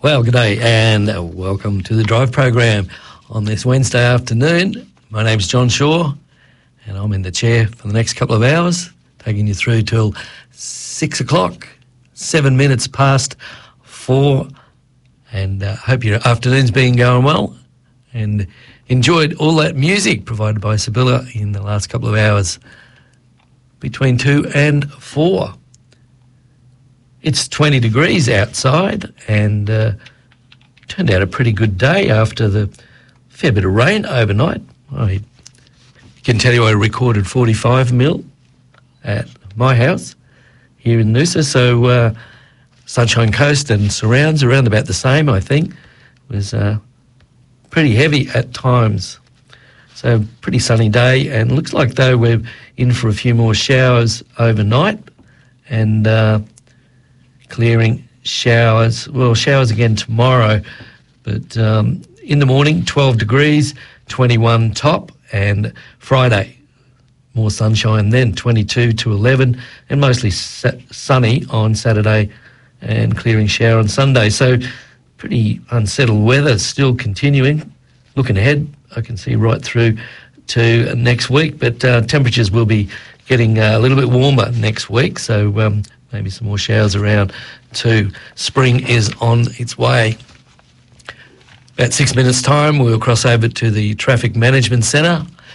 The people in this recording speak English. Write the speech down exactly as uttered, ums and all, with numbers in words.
Well, good day and welcome to the Drive program on this Wednesday afternoon. My name's John Shaw and I'm in the chair for the next couple of hours, taking you through till six o'clock, seven minutes past four, and uh, hope your afternoon's been going well and enjoyed all that music provided by Sibylla in the last couple of hours between two and four. It's twenty degrees outside and uh, turned out a pretty good day after the fair bit of rain overnight. I can tell you I recorded forty-five mil at my house here in Noosa, so uh, Sunshine Coast and surrounds around about the same, I think. It was uh, pretty heavy at times. So pretty sunny day, and looks like though we're in for a few more showers overnight and uh, clearing showers. Well, showers again tomorrow, but um, in the morning, twelve degrees, twenty-one top, and Friday, more sunshine then, twenty-two to eleven, and mostly sa- sunny on Saturday and clearing shower on Sunday. So pretty unsettled weather still continuing. Looking ahead, I can see right through to next week, but uh, temperatures will be getting uh, a little bit warmer next week, so um, maybe some more showers around too. Spring is on its way. About six minutes' time, we'll cross over to the Traffic Management Centre